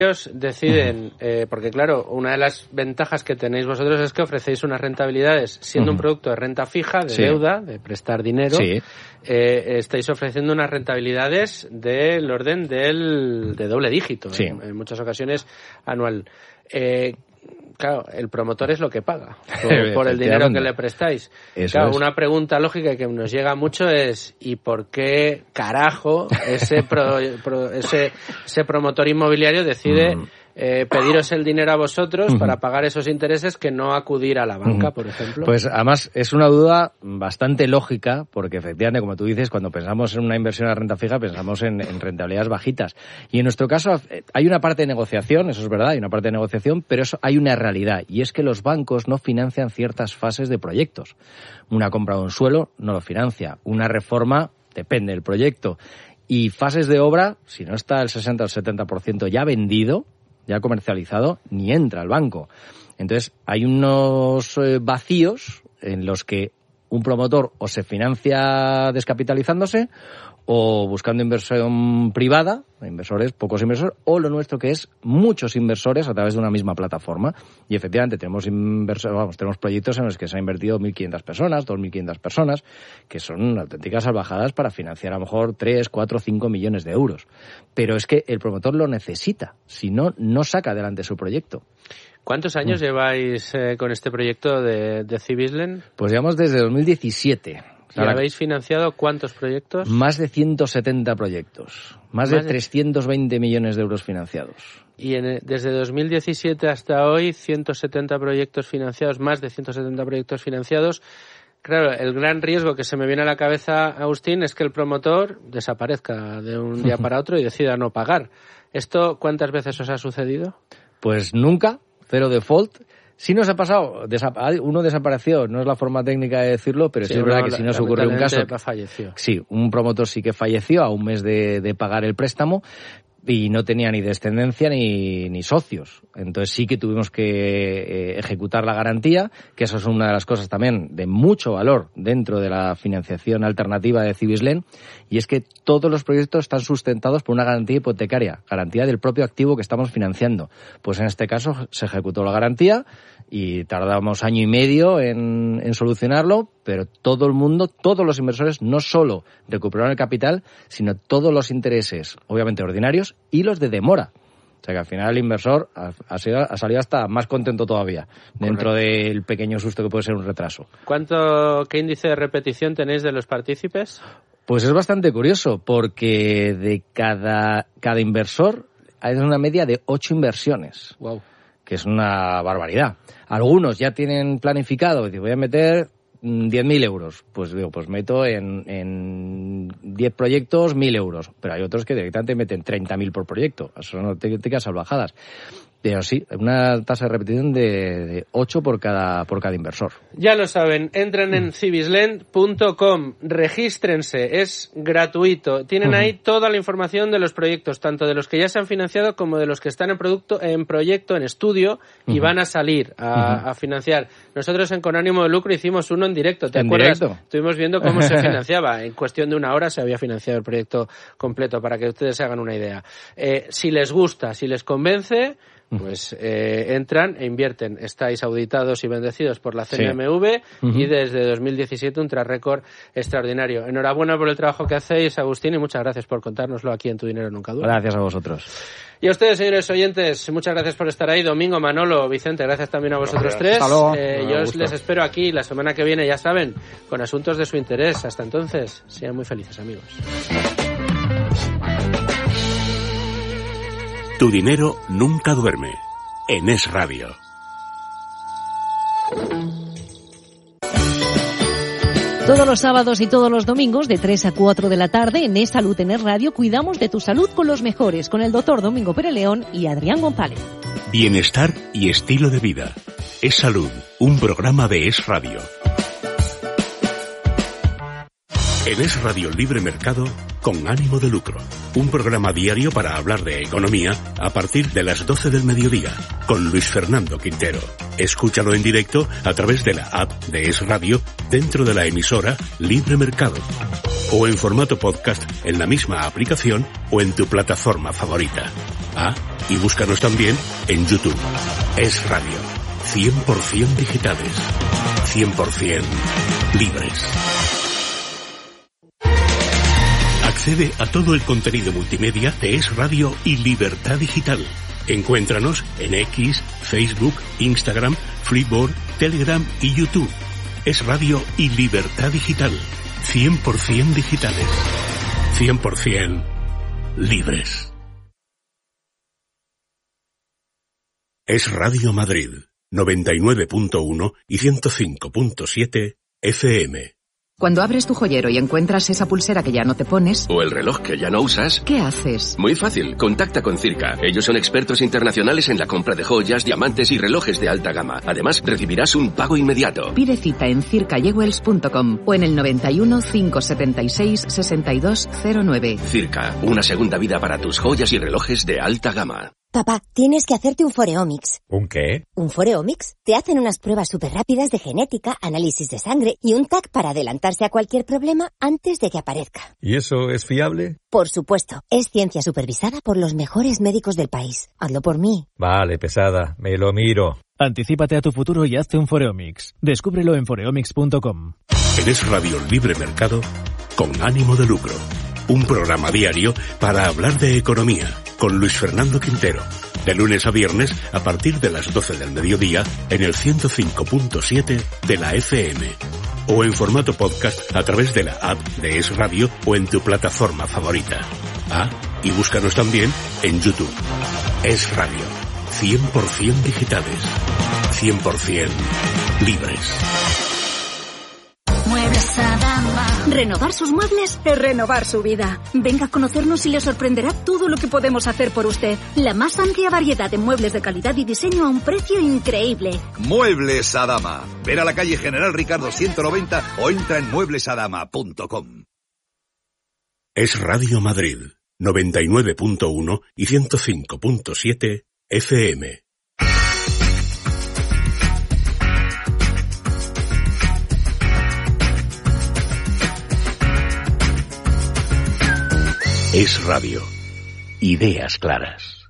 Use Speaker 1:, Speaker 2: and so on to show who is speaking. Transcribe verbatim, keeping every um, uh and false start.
Speaker 1: ellos deciden, eh, porque claro, una de las ventajas que tenéis vosotros es que ofrecéis unas rentabilidades, siendo uh-huh. un producto de renta fija, de sí. deuda, de prestar dinero, sí. eh, estáis ofreciendo unas rentabilidades del orden del de doble dígito, sí. en, en muchas ocasiones anual. Eh, Claro, el promotor es lo que paga por, por el dinero que le prestáis. Eso claro, es. Una pregunta lógica que nos llega mucho es ¿y por qué carajo ese pro, pro, ese, ese promotor inmobiliario decide mm. eh, pediros el dinero a vosotros mm. para pagar esos intereses que no acudir a la banca, mm. por ejemplo?
Speaker 2: Pues además es una duda bastante lógica porque efectivamente, como tú dices, cuando pensamos en una inversión a renta fija pensamos en, en rentabilidades bajitas. Y en nuestro caso hay una parte de negociación, eso es verdad, hay una parte de negociación, pero eso hay una realidad y es que los bancos no financian ciertas fases de proyectos. Una compra de un suelo no lo financia, una reforma depende del proyecto y fases de obra, si no está el sesenta o el setenta por ciento ya vendido, ya comercializado, ni entra al banco. Entonces hay unos eh, vacíos en los que un promotor o se financia descapitalizándose o buscando inversión privada, inversores, pocos inversores, o lo nuestro que es muchos inversores a través de una misma plataforma. Y efectivamente tenemos inversores, vamos, tenemos proyectos en los que se han invertido mil quinientas personas, dos mil quinientas personas, que son auténticas salvajadas para financiar a lo mejor tres, cuatro, cinco millones de euros. Pero es que el promotor lo necesita, si no, no saca adelante su proyecto.
Speaker 1: ¿Cuántos años mm. lleváis eh, con este proyecto de, de Cibislen?
Speaker 2: Pues llevamos desde dos mil diecisiete.
Speaker 1: ¿Y habéis financiado cuántos proyectos?
Speaker 2: Más de ciento setenta proyectos. Más, Más de, de trescientos veinte millones de euros financiados.
Speaker 1: Y en, desde dos mil diecisiete hasta hoy, ciento setenta proyectos financiados, más de ciento setenta proyectos financiados. Claro, el gran riesgo que se me viene a la cabeza, Agustín, es que el promotor desaparezca de un día para otro y decida no pagar. ¿Esto cuántas veces os ha sucedido?
Speaker 2: Pues nunca, cero default. Sí nos ha pasado, uno desapareció, no es la forma técnica de decirlo, pero sí, sí es verdad que si nos ocurrió un caso...
Speaker 1: falleció.
Speaker 2: Sí, un promotor sí que falleció a un mes de, de pagar el préstamo y no tenía ni descendencia ni, ni socios. Entonces sí que tuvimos que eh, ejecutar la garantía, que eso es una de las cosas también de mucho valor dentro de la financiación alternativa de Cibislen, y es que todos los proyectos están sustentados por una garantía hipotecaria, garantía del propio activo que estamos financiando. Pues en este caso se ejecutó la garantía y tardamos año y medio en, en solucionarlo, pero todo el mundo, todos los inversores, no solo recuperaron el capital, sino todos los intereses, obviamente ordinarios, y los de demora. O sea que al final el inversor ha, ha, sido, ha salido hasta más contento todavía, dentro Correcto. Del pequeño susto que puede ser un retraso.
Speaker 1: ¿Cuánto, qué índice de repetición tenéis de los partícipes?
Speaker 2: Pues es bastante curioso, porque de cada, cada inversor hay una media de ocho inversiones.
Speaker 1: Wow.
Speaker 2: Que es una barbaridad. Algunos ya tienen planificado, digo, voy a meter diez mil euros. Pues digo, pues meto en, en diez proyectos mil euros. Pero hay otros que directamente meten treinta mil por proyecto. Son auténticas salvajadas. Pero sí, una tasa de repetición de, de ocho por cada, por cada inversor.
Speaker 1: Ya lo saben, entren en cibislen punto com, regístrense, es gratuito. Tienen ahí toda la información de los proyectos, tanto de los que ya se han financiado como de los que están en producto, en proyecto, en estudio, y van a salir a, a financiar. Nosotros en Con Ánimo de Lucro hicimos uno en directo, ¿te
Speaker 2: ¿En
Speaker 1: acuerdas?
Speaker 2: Directo?
Speaker 1: Estuvimos viendo cómo se financiaba. En cuestión de una hora se había financiado el proyecto completo, para que ustedes se hagan una idea. Eh, si les gusta, si les convence, pues eh, entran e invierten. Estáis auditados y bendecidos por la C N M V, sí. uh-huh. y desde dos mil diecisiete un track record extraordinario. Enhorabuena por el trabajo que hacéis, Agustín, y muchas gracias por contárnoslo aquí en Tu Dinero Nunca Dura.
Speaker 2: Gracias a vosotros.
Speaker 1: Y a ustedes, señores oyentes, muchas gracias por estar ahí. Domingo, Manolo, Vicente, gracias también a vosotros
Speaker 3: gracias.
Speaker 1: tres.
Speaker 3: Hasta luego.
Speaker 1: Eh, yo os les espero aquí la semana que viene, ya saben, con asuntos de su interés. Hasta entonces, sean muy felices, amigos.
Speaker 4: Tu dinero nunca duerme. En Es Radio.
Speaker 5: Todos los sábados y todos los domingos de tres a cuatro de la tarde en Es Salud en Es Radio cuidamos de tu salud con los mejores, con el doctor Domingo Pérez León y Adrián González.
Speaker 4: Bienestar y estilo de vida. Es Salud, un programa de Es Radio. En Es Radio Libre Mercado, con ánimo de lucro. Un programa diario para hablar de economía a partir de las doce del mediodía, con Luis Fernando Quintero. Escúchalo en directo a través de la app de Es Radio, dentro de la emisora Libre Mercado. O en formato podcast en la misma aplicación o en tu plataforma favorita. Ah, Y búscanos también en YouTube. Es Radio. cien por ciento digitales. cien por ciento libres. Accede a todo el contenido multimedia de Es Radio y Libertad Digital. Encuéntranos en X, Facebook, Instagram, Freeboard, Telegram y YouTube. Es Radio y Libertad Digital. cien por ciento digitales. cien por ciento libres. Es Radio Madrid, noventa y nueve punto uno y ciento cinco punto siete F M.
Speaker 3: Cuando abres tu joyero y encuentras esa pulsera que ya no te pones...
Speaker 6: o el reloj que ya no usas...
Speaker 3: ¿qué haces?
Speaker 6: Muy fácil, contacta con Circa. Ellos son expertos internacionales en la compra de joyas, diamantes y relojes de alta gama. Además, recibirás un pago inmediato.
Speaker 3: Pide cita en circa jewels punto com o en el noventa y uno, cinco setenta y seis, sesenta y dos cero nueve.
Speaker 6: Circa, una segunda vida para tus joyas y relojes de alta gama.
Speaker 7: Papá, tienes que hacerte un Foreomics.
Speaker 8: ¿Un qué?
Speaker 7: ¿Un Foreomics? Te hacen unas pruebas súper rápidas de genética, análisis de sangre y un T A C para adelantarse a cualquier problema antes de que aparezca.
Speaker 8: ¿Y eso es fiable?
Speaker 7: Por supuesto. Es ciencia supervisada por los mejores médicos del país. Hazlo por mí.
Speaker 8: Vale, pesada. Me lo miro.
Speaker 9: Anticípate a tu futuro y hazte un Foreomics. Descúbrelo en foreomics punto com.
Speaker 4: En Es Radio Libre Mercado, con ánimo de lucro. Un programa diario para hablar de economía, con Luis Fernando Quintero, de lunes a viernes a partir de las doce del mediodía en el ciento cinco punto siete de la F M, o en formato podcast a través de la app de Es Radio o en tu plataforma favorita. Ah, y búscanos también en YouTube. Es Radio, cien por ciento digitales, cien por ciento libres.
Speaker 10: Muebles Adama. Renovar sus muebles es renovar su vida. Venga a conocernos y le sorprenderá todo lo que podemos hacer por usted. La más amplia variedad de muebles de calidad y diseño a un precio increíble.
Speaker 11: Muebles Adama. Ven a la calle General Ricardo ciento noventa o entra en muebles adama punto com.
Speaker 4: Es Radio Madrid, noventa y nueve punto uno y ciento cinco punto siete F M. Es Radio. Ideas claras.